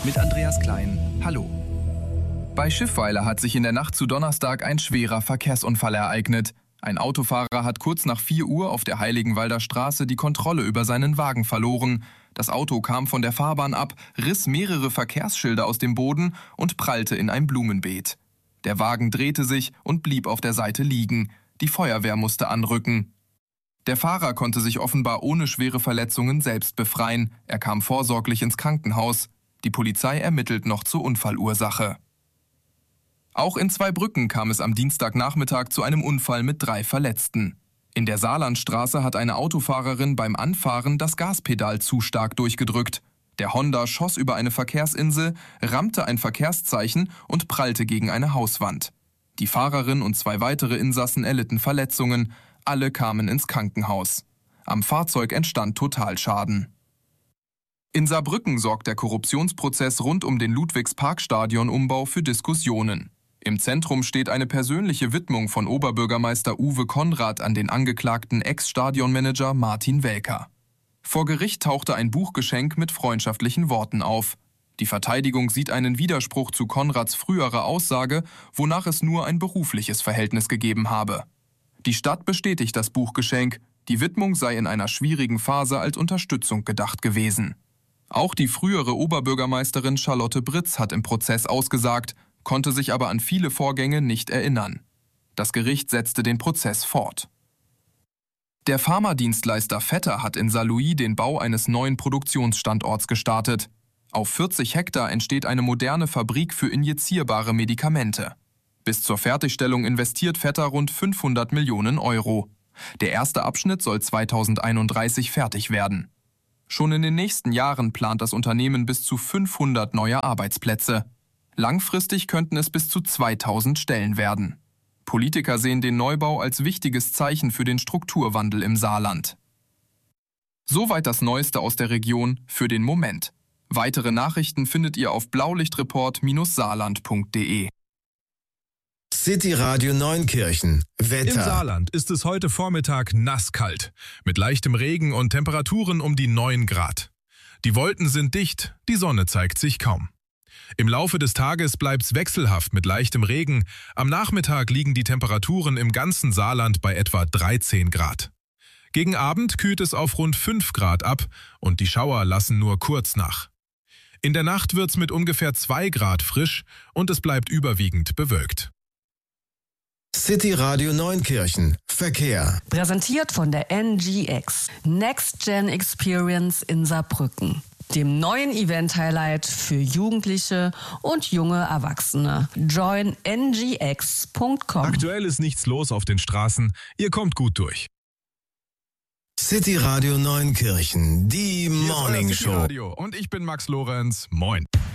mit Andreas Klein. Hallo. Bei Schiffweiler hat sich in der Nacht zu Donnerstag ein schwerer Verkehrsunfall ereignet. Ein Autofahrer hat kurz nach 4 Uhr auf der Heiligenwalder Straße die Kontrolle über seinen Wagen verloren. Das Auto kam von der Fahrbahn ab, riss mehrere Verkehrsschilder aus dem Boden und prallte in ein Blumenbeet. Der Wagen drehte sich und blieb auf der Seite liegen. Die Feuerwehr musste anrücken. Der Fahrer konnte sich offenbar ohne schwere Verletzungen selbst befreien. Er kam vorsorglich ins Krankenhaus. Die Polizei ermittelt noch zur Unfallursache. Auch in Zweibrücken kam es am Dienstagnachmittag zu einem Unfall mit 3 Verletzten. In der Saarlandstraße hat eine Autofahrerin beim Anfahren das Gaspedal zu stark durchgedrückt. Der Honda schoss über eine Verkehrsinsel, rammte ein Verkehrszeichen und prallte gegen eine Hauswand. Die Fahrerin und 2 weitere Insassen erlitten Verletzungen. Alle kamen ins Krankenhaus. Am Fahrzeug entstand Totalschaden. In Saarbrücken sorgt der Korruptionsprozess rund um den Ludwigs-Park-Stadion-Umbau für Diskussionen. Im Zentrum steht eine persönliche Widmung von Oberbürgermeister Uwe Konrad an den angeklagten Ex-Stadionmanager Martin Welker. Vor Gericht tauchte ein Buchgeschenk mit freundschaftlichen Worten auf. Die Verteidigung sieht einen Widerspruch zu Konrads früherer Aussage, wonach es nur ein berufliches Verhältnis gegeben habe. Die Stadt bestätigt das Buchgeschenk. Die Widmung sei in einer schwierigen Phase als Unterstützung gedacht gewesen. Auch die frühere Oberbürgermeisterin Charlotte Britz hat im Prozess ausgesagt, konnte sich aber an viele Vorgänge nicht erinnern. Das Gericht setzte den Prozess fort. Der Pharmadienstleister Vetter hat in Saarlouis den Bau eines neuen Produktionsstandorts gestartet. Auf 40 Hektar entsteht eine moderne Fabrik für injizierbare Medikamente. Bis zur Fertigstellung investiert Vetter rund 500 Millionen Euro. Der erste Abschnitt soll 2031 fertig werden. Schon in den nächsten Jahren plant das Unternehmen bis zu 500 neue Arbeitsplätze. Langfristig könnten es bis zu 2000 Stellen werden. Politiker sehen den Neubau als wichtiges Zeichen für den Strukturwandel im Saarland. Soweit das Neueste aus der Region für den Moment. Weitere Nachrichten findet ihr auf blaulichtreport-saarland.de. City Radio Neunkirchen. Wetter. Im Saarland ist es heute Vormittag nasskalt, mit leichtem Regen und Temperaturen um die 9 Grad. Die Wolken sind dicht, die Sonne zeigt sich kaum. Im Laufe des Tages bleibt's wechselhaft mit leichtem Regen. Am Nachmittag liegen die Temperaturen im ganzen Saarland bei etwa 13 Grad. Gegen Abend kühlt es auf rund 5 Grad ab und die Schauer lassen nur kurz nach. In der Nacht wird's mit ungefähr 2 Grad frisch und es bleibt überwiegend bewölkt. City Radio Neunkirchen. Verkehr. Präsentiert von der NGX. Next Gen Experience in Saarbrücken. Dem neuen Event-Highlight für Jugendliche und junge Erwachsene. Join ngx.com. Aktuell ist nichts los auf den Straßen. Ihr kommt gut durch. City Radio Neunkirchen. Die Morning Show. Und ich bin Max Lorenz. Moin.